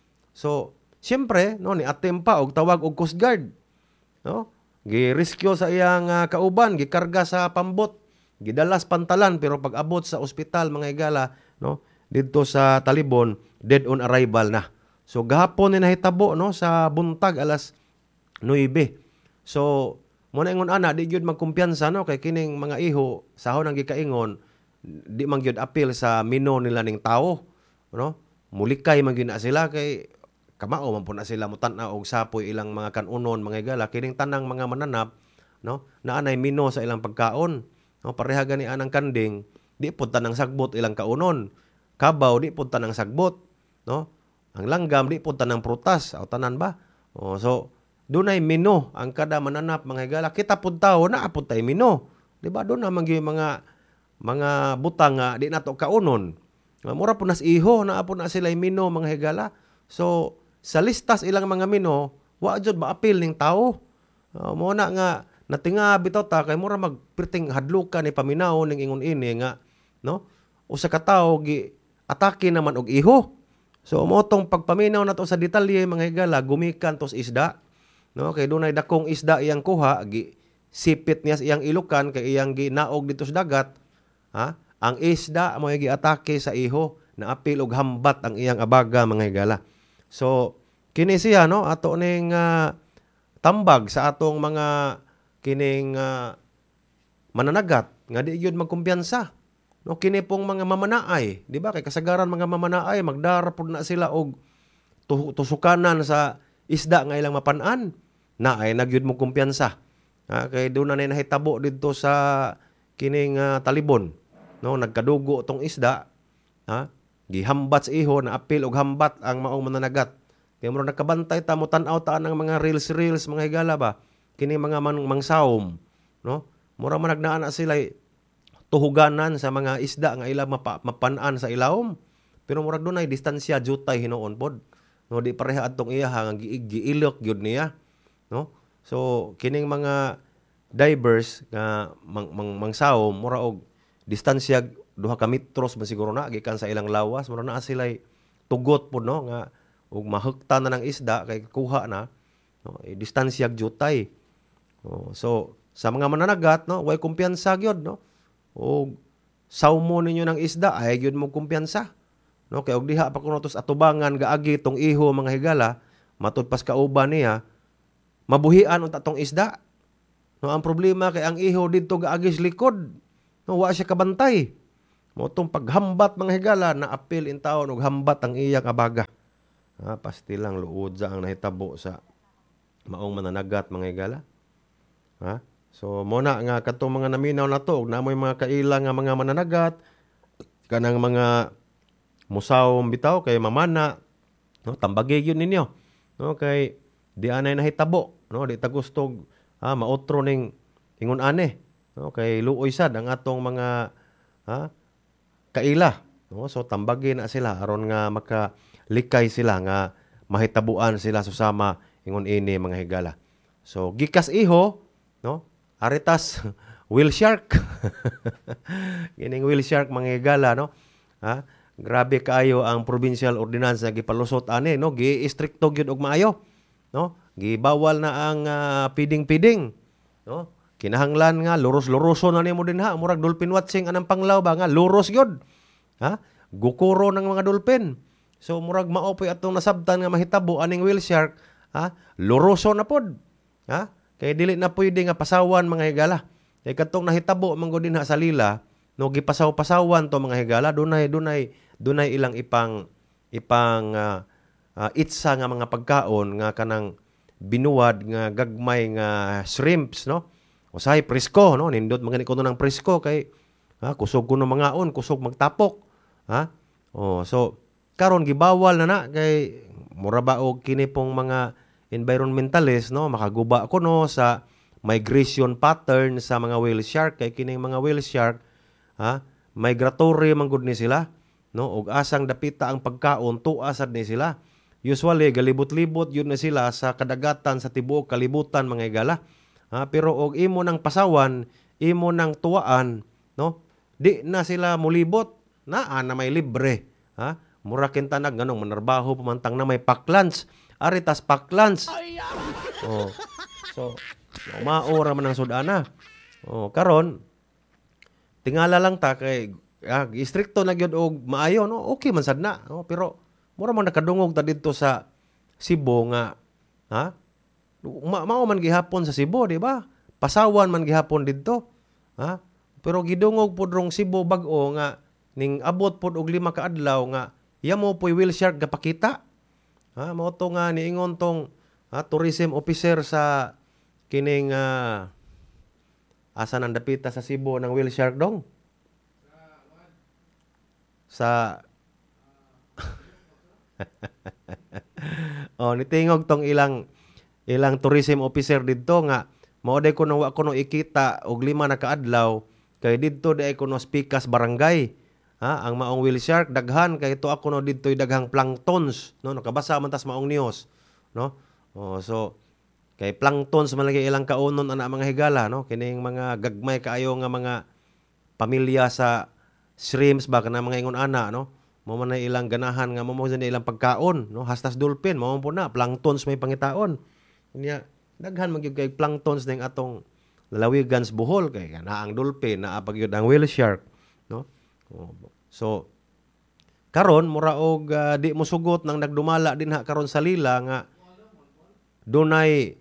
So siyempre no ni atempa og tawag og Coast Guard. No? Gi-rescue sa iyang kauban, gikarga sa pambot, gidalas pantalan pero pag abot sa ospital mga higala, no, didto sa Talibon, dead on arrival na. So gahapon ni nahitabo no sa buntag alas 9. So mo na ingon ana di gyud magkumpiyansa no kay kining mga iho sahon ang gikaingon di man gyud apil sa mino nila ning tawo, no? Mulikay man gyud na sila kay kamao man po na sila mutan-aw og sapoy ilang mga kanunon mga higala kining tanang mga mananap, no, na anay mino sa ilang pagkaon, no, pareha gani anang kanding di pud tanang sagbot ilang kaunon, kabaw di pud tanang sagbot, no, ang langgam di pud tanang prutas o tanan ba. So dunay mino ang kada mananap mga higala, kita pud tawo na pud tay mino, di ba? Doon naman gyud mga butang nga di nato kaunon, mura pud nas iho na pud na sila mino mga higala. So sa listas ilang mga mino, wa jud maapil ning tawo. Mo na nga natinga bitaw ta kay mura magpirting hadlukan ni paminaw ning ingon ini nga, no? Usa ka tawo gi atake naman og iho. So mo tong pagpaminaw nato sa detalye mga higala gumikan tos isda, no? Kay dunay dakong isda iyang kuha, gi sipit niya sa iyang ilukan kay iyang ginaog dito sa dagat, ha? Ang isda mo gi atake sa iho, naapil og hambat ang iyang abaga mga higala. So, kini siya, no, ato ning tambag sa atong mga kining mananagat nga di gyud magkumpiyansa. No, kini pong mga mamanaay, di ba? Kay kasagaran mga mamanaay magdara pud na sila og tusukanan sa isda nga ilang mapan-an. Na ay nagyud mo kumpiyansa. Kay doon na nahitabo didto sa kining Talibon. No, nagkadugo tong isda, ha? Gihambat sa iho na apil og hambat ang maong mananagat. Kaya mo nakabantay ta mo tan-aw ta ng mga reels mga higala ba. Kini mga mangsawom, no? Mura man nagnaan na sila tuhuganan sa mga isda nga ila mapan-an sa ilawom. Pero murag dunay distansya jutay hinuon pod. No, di pareha adtong iya nga giilok gyud niya, no? So kining mga divers nga mangsawom mura og distansya 2 ka metros ba siguro na gikan sa ilang lawas, mura na sila tugot po no nga ug mahukta na ng isda kay kuha na, no, distansya jutay. So sa mga mananagat, no, way kumpiyansa gyud, no, og sawmo ninyo ng isda ay gyud mo kumpiyansa, no, kay og diha pa kuno tos atubangan gaagi tong iho mga higala matud pas kauban niya mabuhian unta tong isda, no. Ang problema kay ang iho didto gaagi sa likod. No, wa siya kabantay. Mo tong paghambat mga higala na apil in taon og hambat ang iyang abaga. Pasti lang luod sa ang nahitabo sa maong mananagat mga higala. So mo na nga katong mga naminaw na to, namoy mga kaila nga mga mananagat, kanang mga musawom bitaw kay mamana, no, tambagay yun ninyo. No, kay di anay nahitabo, no, di ta gustog maotro ning ingon ane. No, kay luoy sad ang atong mga kaila. No, so tambagay na sila aron nga makalikay sila nga mahitabuan sila susama ingon ini mga higala. So gikas iho, no, aritas whale shark. Gining whale shark mga higala, no. Grabe kaayo ang provincial ordinance nga gipalusot ani, no, gi-istrikto gyud og maayo, no. Gibawal na ang piding-piding, no. Kinahanglan nga luros-luroso na nimo dinha, murag dolphin watching anang panglaw ba nga luros gyud. Gukuro ng mga dolphin. So murag mao poy atong nasabtan nga mahitabo aning whale shark, luroso na pod. Kay dili na pwede nga pasawan mga higala. Kay katong nahitabo manggo dinha sa Lila, no, gipasaw-pasawan to mga higala, dunay ilang ipang itsa nga mga pagkaon nga kanang binuwad nga gagmay nga shrimps, no. Usahay presko, no, nindot mga ni kuno ng presko kay kusog kuno mangaon, kusog magtapok. So karon gibawal na kay mura ba og kini pong mga environmentalist, no, makaguba kuno sa migration pattern sa mga whale shark kay kining mga whale shark migratory man gud ni sila, no, og asang dapita ang pagkaon tuasad ni sila. Usually galibot-libot yun na sila sa kadagatan sa tibuok kalibutan mga higala. Pero og imo nang pasawan, imo nang tuwaan, no, di na sila mulibot na may libre. Mura kintanag ganong manarbaho pamantang na may paklans, aritas paklans. So maora man ang sudana. Karon tingala lang ta kay istrikto na gyud og maayo, no, okay man sad na, no? Pero mura man nakadungog ta didto sa Cebu nga mao man gihapon sa Cebu, di ba? Pasawan man gihapon didto. Pero gidungog pod rong Cebu bag-o nga ning abot pod og 5 ka adlaw nga yamo poy whale shark gapakita. Mao to nga niingon tong tourism officer sa kining asa nang dapita sa Cebu ng whale shark dong? Sa nitingog tong ilang tourism officer didto nga mao day kuno wa kuno ikita og 5 na kaadlaw kay didto day kuno Spikas barangay. Ang maong whale shark daghan kay to ako no didto'y daghang planktons, no, nakabasa man tas maong news, no. So kay planktons man lagi ilang kaunon ana mga higala, no, kining mga gagmay kaayo nga mga pamilya sa shrimps ba kana mga ingon ana, no. Mao man ilang ganahan nga mao man ilang pagkaon, no, hastas dolphin mao po na planktons may pangitaon. Unya daghan man gyud kay planktons ning atong lalawigan sa Bohol kay kana ang dolphin naa pagyud ang whale shark, no. So karon mura og di mo sugot nang nagdumala dinha karon sa Lila nga dunay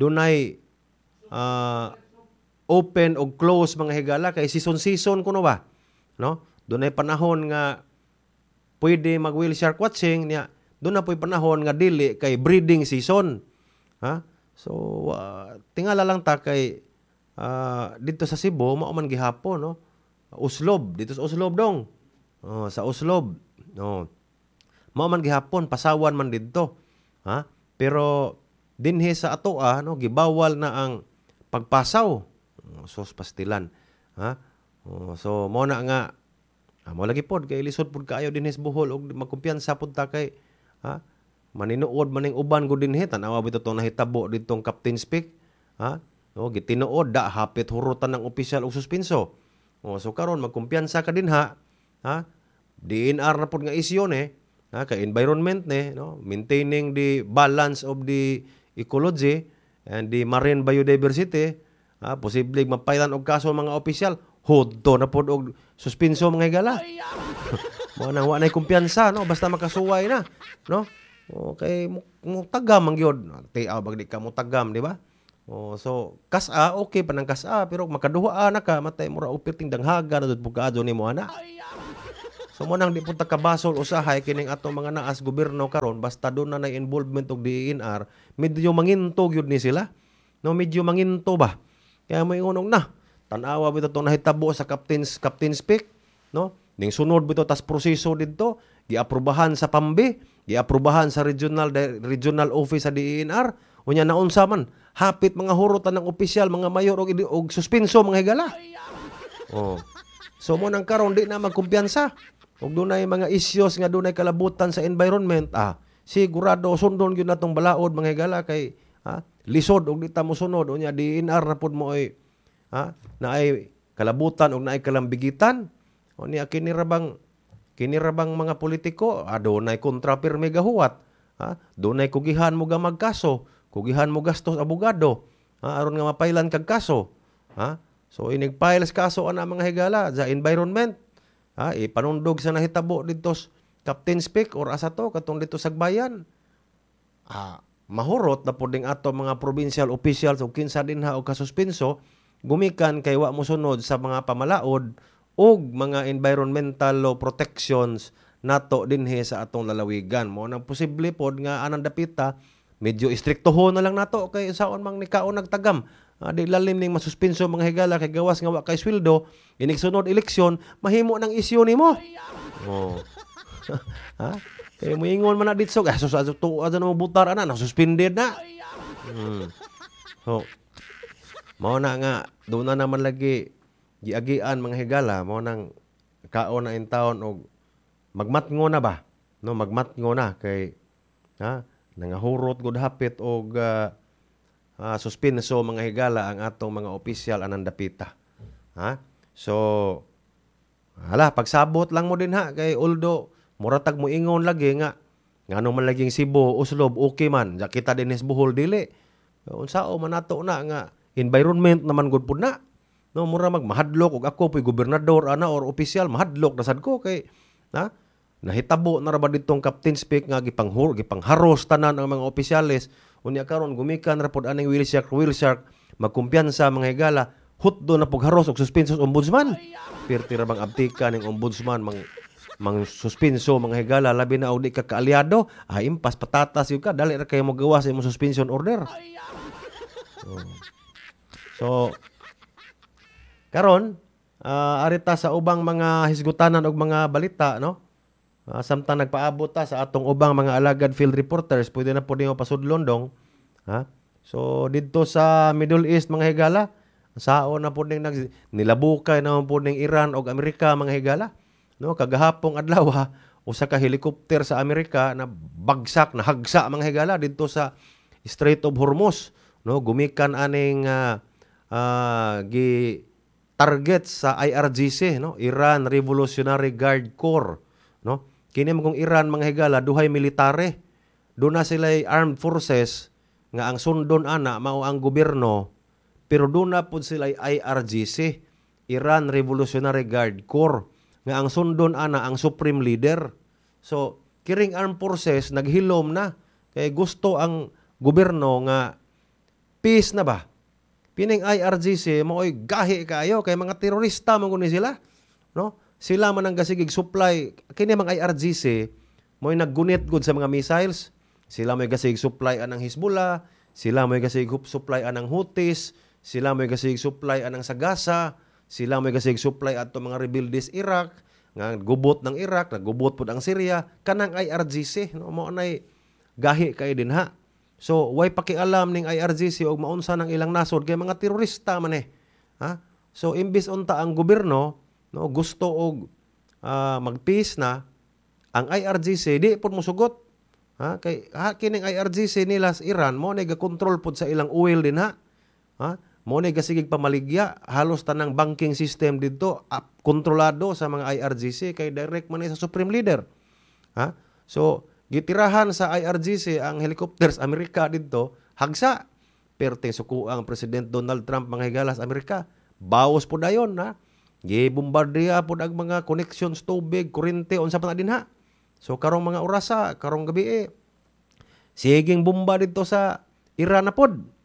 open og close mga higala kay season kuno ba, no. Dunay panahon nga pwede mag whale shark watching niya, doon na po'y panahon nga dili kay breeding season. So tingala lang ta kay dito sa Cebu mao man gihapon, no. Uslob dito sa Uslob dong. Sa Uslob, no. Mao man gihapon pasawan man didto. Pero dinhi sa atoa, no, gibawal na ang pagpasaw. Sos pastilan. So mo na nga mo lagi pod kay lisod pod kaayo dinhi sa Bohol og magkumpiyansa pod ta kay maninuod maning uban gud dinhi tan-awa bitaw tong nahitabo didtong Captain's Peak. No, gitinuod da hapit hurutan ng opisyal og suspenso. So karon magkumpiyansa ka dinha, DNR na pod nga isyon kay environment no, maintaining the balance of the ecology and the marine biodiversity. Posible mapailan og kaso mga opisyal, hudto na pod og suspenso mga higala. Mo nang wa nay kumpiyansa, no, basta makasuway na, no. Okay, mo tagam ang gyud. Tiaw bagdi ka mo tagam, di ba? So kas-a okay pa nang kas-a pero makaduha na ka matay mura upirting danghaga na dud pugkaadto nimo ana. So mo nang di punta kabasol usahay kining atong mga naas gobyerno karon basta doon na involvement og DENR, medyo manginto gyud ni sila. No, medyo manginto ba. Kaya mo ingon na tan-awa bitaw tong nahitabo sa captain's pick, no? Ning sunod bitaw tas proseso didto, giaprubahan sa PAMBI, giaprubahan sa regional office sa DENR, unya naunsa man, hapit mga hurutan ng opisyal, mga mayor og suspenso mga higala. So mo nang karon di na magkumpiyansa. Ug dunay mga issues nga dunay kalabutan sa environment, sigurado sundon gyud natong balaod mga higala kay lisod og di ta mo sunod unya DENR na pud mo ay naay kalabutan ug naay kalambigitan. Unya kinirabang mga politiko, adunay kontrapirme gahuwat. Dunay kugihan mo ga magkaso, kugihan mo gastos abogado, aron nga mapailan kag kaso. So inigfile sa kaso ana mga higala sa environment. Ipanundog sa nahitabo dito Captain's Peak or asa to katong dito sa bayan. Mahurot na puding ato mga provincial officials o kinsa dinha o kasuspenso gumikan kay wa mo sunod sa mga pamalaod og mga environmental law protections nato dinhi sa atong lalawigan. Mo nang posible pod nga anang dapita medyo istriktohon na lang nato kay saon mang nikaon nagtagam. Di lalim ning masuspenso mga higala kay gawas nga wa kay sweldo, inig sunod eleksyon mahimo nang isyu nimo. Kaya moingon man na dito so tuwa na mo butar ana na suspended na. So mao na nga doon na naman lagi giagian mga higala mo nang kaon na in taon og magmatngo na ba, no, magmatngo na kay nangahurot gud hapit og suspenso mga higala ang atong mga opisyal anang dapita. So pagsabot lang mo din kay although muratag mo ingon lagi nga ngano man laging Cebu, Uslob okay man, kita din is Bohol dili. Unsao man nato na nga environment naman gud pud na. No, mura magmahadlok og ako po'y gobernador ana or opisyal mahadlok na sad ko kay nahitabo na ra ba ditong Captain's Peak nga gipangharos tanan ang mga opisyales. Unya karon gumikan ra pud aning wheel shark magkumpiyansa mga higala hutdo na pagharos og suspenso sa ombudsman. Pirti ra bang abtika ning ombudsman mang suspenso mga higala labi na og di ka kaalyado, impas patatas yun ka dali ra kayo magawa sa imong suspension order. So karon arita sa ubang mga hisgutanan og mga balita, no? Samtang nagpaabot ta sa atong ubang mga alagad field reporters, pwede na po nimo pasudlon dong. So didto sa Middle East mga higala, saon na po ning nilabukay na po ning Iran og Amerika mga higala. No, kagahapong adlaw usa ka helicopter sa Amerika na bagsak na hagsa mga higala didto sa Strait of Hormuz, no, gumikan aning target sa IRGC, no, Iran Revolutionary Guard Corps, no. Kini kung Iran mga higala duhay militare, do na sila armed forces nga ang sundon ana mao ang gobyerno, pero do na pud sila IRGC, Iran Revolutionary Guard Corps, nga ang sundon ana ang supreme leader. So kiring armed forces naghilom na kay gusto ang gobyerno nga peace na ba. Pining IRGC maoy gahi kayo kay mga terorista man ni sila, no? Sila man ang gasigig supply kini mga IRGC mo'y naggunit gud sa mga missiles. Sila mo'y gasigig supply anang Hezbollah, sila mo'y gasigig supply anang Houthis, sila mo'y gasigig supply anang sa Gaza, sila mo'y gasigig supply ato mga rebeldes Iraq, nga gubot ng Iraq, nagubot pud ang Syria, kanang IRGC, no, mo nay gahi kay din ha. So way pakialam ning IRGC og maunsa ng ilang nasod kay mga terorista man So imbis unta ang gobyerno, no, gusto og mag-peace na, ang IRGC di pud mosugot. Kay kining IRGC nila sa Iran mo nay ga-control pud sa ilang oil din ha. Mo nay gasigig pamaligya halos tanang banking system didto kontrolado sa mga IRGC kay direct man sa supreme leader. So gitirahan sa IRGC ang helicopters Amerika didto hagsa perting suko ang President Donald Trump mga higala sa Amerika. Bawas po dayon gibombardiya po ang mga connections tubig, kuryente, unsa pa na din ha. So karong mga orasa, karong gabi siging bomba dito sa Iran na pod.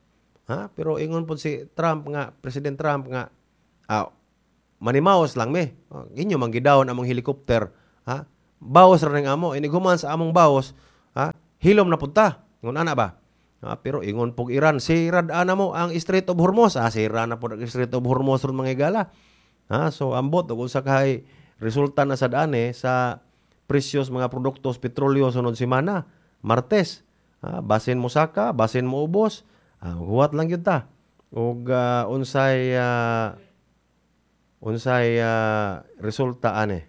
Ha? Pero ingon po si Trump nga, President Trump nga, manimaos lang me. Inyo manggidawon among helicopter, ha? Bawas ra ning amo, inig human sa among bawas, ha? Hilom na punta. Ingon ana ba? Pero ingon pog Iran, sirad ana mo ang Strait of Hormuz. Sira na po ang Strait of Hormuz ron mga higala. So ambot ug usa kay resulta na sad ani sa presyos mga produktos petrolyo sunod semana, Martes. Basin mo saka, basin mo ubos. Huwat lang yun ta. Ug unsay resulta ani.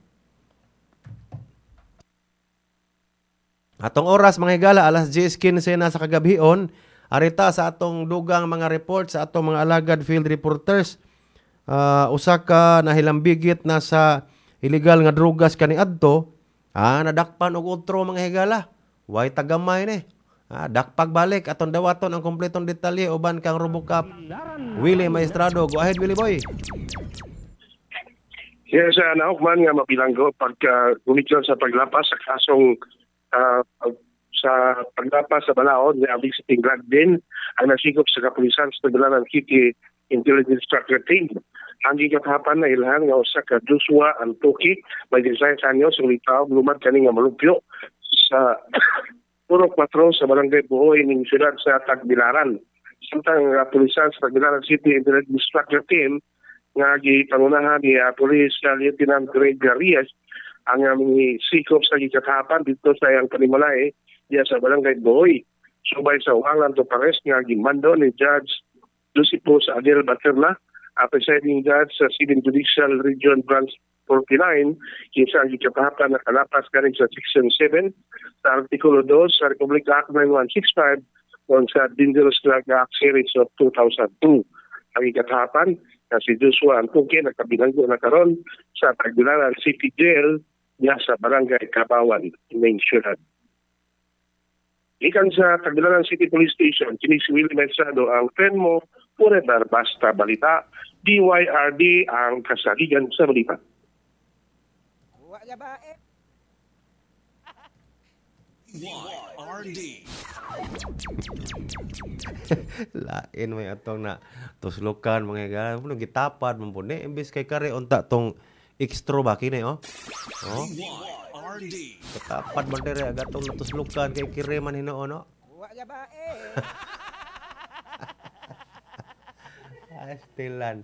Atong oras mga higala, alas 10:15 na sa kagabhion. Arita sa atong dugang mga report sa atong mga alagad field reporters. Usa ka nahilambigit na sa illegal nga drugas kaniadto. Nadakpan og utro mga higala. Way tagamay ni. Dakpag balik atong dawaton ang kompletong detalye uban kang RoboCop Willie Maestrado. Go ahead, Willie Boy. Yes, naukman nga mabilanggo pagka gumityon sa paglapas sa kasong sa paglapas sa balaod nga abig sa tingrag din ang nasikop sa kapulisan sa Tagbilaran City Intelligence Structure Team. Ang gikatapan na ilhan nga usa ka Joshua Antoki, may 16 anyos, ang litaw, lumad kani nga malupyo sa Puro 4 sa Barangay Buhoy ning siyudad sa Tagbilaran. Samtang pulisan sa Tagbilaran City Intelligence Structure Team nga gipangunahan ni Police Lieutenant Greg Garrias ang sikop sa gikatapan dito sa iyang Panimalay diya sa Barangay Buhoy. Subay sa uhalan to pares nga gimando ni Judge Lucipos Adel Baterna, presiding judge sa 7 Judicial Region Branch 49, kinsa ang gikatapan na kalapas kaning sa Section 7 sa Artikulo 2 sa Republic Act 9165 o sa Dangerous Drug Act Series of 2002. Ang gikatapan na si Joshua Antuque nakabilanggo na karon sa Tagbilaran City Jail niya sa Barangay Kabawan, main siyudad. Ikan sa Tagbilaran City Police Station, kini si Willie Maestrado ang friend mo, forever basta balita, DYRD ang kasaligan sa balita. DYRD. Lain may atong na tuslukan mga higala. Puno gitapad mo po ni. Imbis kay kare unta tong extra ba kini DYRD. Katapad man dire agatong natuslukan kay kire man hinoon no. Stilan.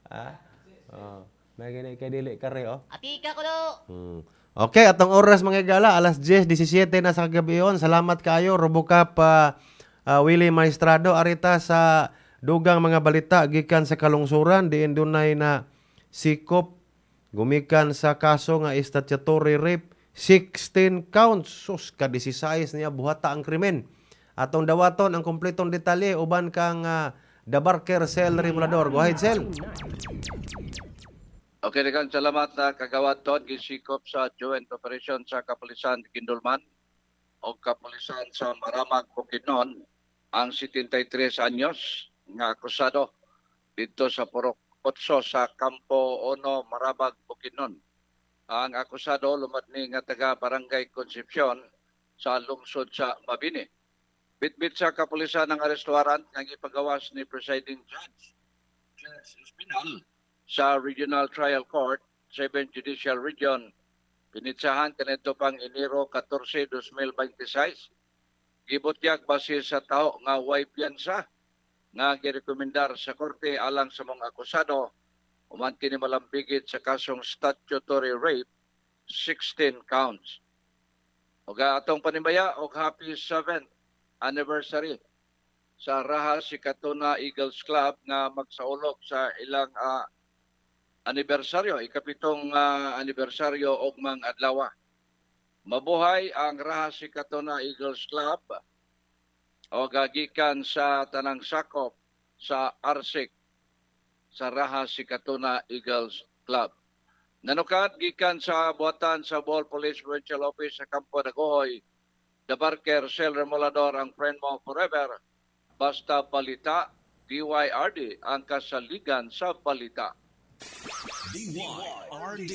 May gini kay dili kare Atika ko do. Okay, atong oras mga higala, alas 10:17 na sa kagabion. Salamat kayo RoboCop Willie Maestrado arita sa dugang mga balita gikan sa kalungsuran diin dunay na sikop gumikan sa kaso nga statutory rape 16 counts. Sus ka 16 niya buhata ang krimen. Atong dawaton ang kompletong detalye uban kang The Barker Cell Remulador. Go ahead, Cell. Okay, daghang salamat na kagawaton gisikop sa joint operation sa Kapulisan Gindulman o Kapulisan sa Maramag Bukidnon ang 73 anyos nga akusado dito sa Purok 8 sa Campo 1 Marabag Bukidnon. Ang akusado lumadni nga taga Barangay Concepcion sa lungsod sa Mabini. Bitbit sa kapulisan ng arrest warrant nga gipagawas ni presiding judge Espinal sa Regional Trial Court, 7 Judicial Region. Pinitsahan kanito pang Enero 14, 2026. Gibutyag base sa tao nga way piyansa nga girekomendar sa korte alang sa mga akusado uman kini malambigit sa kasong statutory rape 16 counts. Og atong panimaya og happy 7th anniversary sa Raha Sikatuna Eagles Club nga magsaulog sa ilang anibersaryo, ikapitong anibersaryo og mang adlaw. Mabuhay ang Raha Sikatuna Eagles Club o gagikan sa tanang sakop sa Arsik sa Raha Sikatuna Eagles Club. Nanukat gikan sa buhatan sa Bohol Police Provincial Office sa Campo Dagohoy, The Barker Cell Remulador ang friend mo forever. Basta balita, DYRD ang kasaligan sa balita. DYRD.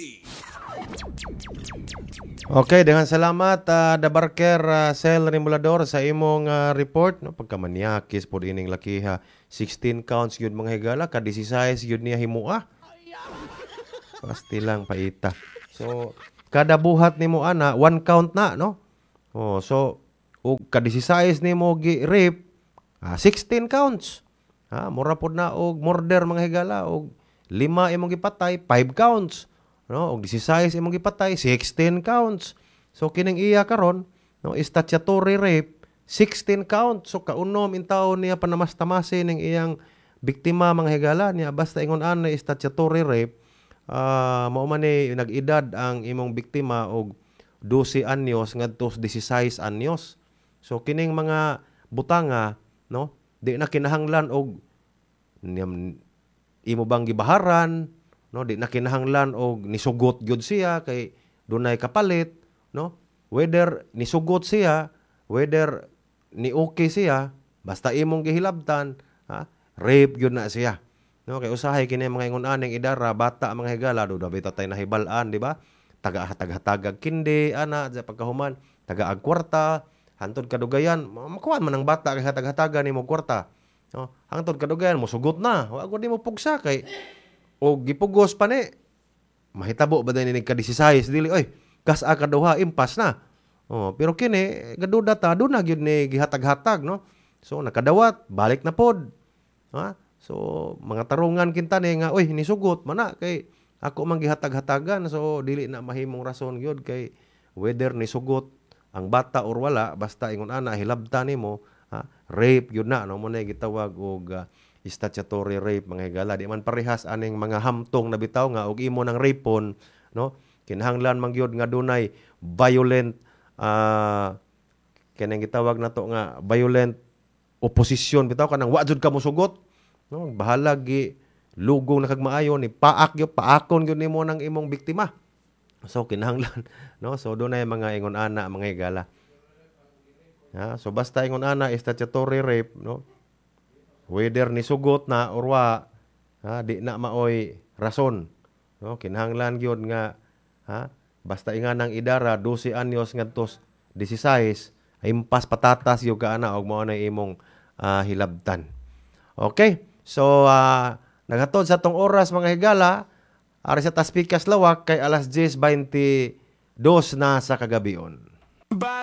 Okay, dengan salamat Da Barker Sel Remulador sa imong report no pagkamanyakis pod ining lakiha 16 counts gyud mga higala ka 16 gyud niya himua. Pasti lang paita. So kada buhat nimo ana 1 count na no. Oh, so ug ka 16 nimo gi rape 16 counts. Mura pod na og murder mga higala og 5 imong gipatay 5 counts. No, og 16 imong gipatay 16 counts. So kining iya karon no statutory rape 16 counts. So kaunom in taon niya panamas-tamasi ning iyang biktima mga higala niya basta ingon ana statutory rape mao man ni nag-edad ang imong biktima og 12 anyos ngadto 16 anyos. So kining mga butanga no di na kinahanglan og imo bang gibaharan no di na kinahanglan og nisugot gyud siya kay dunay kapalit no whether nisugot siya whether ni okay siya basta imong gihilabtan rape gyud na siya no kay usahay kini mga ingon aning idara bata mga higala do dapat tay nahibal-an di ba taga-hatag-hatagag kindi ana sa pagkahuman taga-ag kwarta hantod kadugayan makuha man ang bata kay hatag-hatagan nimo kwarta no hangtod kadugayan mo sugot na wa gud nimo pugsa kay o gipugos pa ni mahitabo ba din ni ka-16 dili oy kas kaduha impas na pero kini gaduda ta do na gyud ni gihatag-hatag no so nakadawat balik na pod so mga tarungan kinta ni nga oy nisugot mana kay ako man gihatag-hatagan so dili na mahimong rason gyud kay whether nisugot ang bata or wala basta ingon ana hilabtan nimo rape gyud na no mo na gitawag og statutory rape mga higala di man parehas aning mga hamtong na bitaw nga og imo nang rapon no kinahanglan man gyud nga dunay violent kanang gitawag nato nga violent opposition bitaw kanang wa jud ka mosugot no bahala gi lugong na kag maayo ni paakon gyud nimo nang imong biktima so kinahanglan no so dunay mga ingon ana mga higala so basta ingon ana statutory rape no whether nisugot na or wa di na maoy rason no kinahanglan gyud nga basta inganang idara 12 anyos ngadtos 16 impas patatas yung kaana og mao na imong hilabtan. Okay? So naghatod sa tong oras mga higala ari sa Taspikas Lawak kay alas 10:22 na sa kagabion.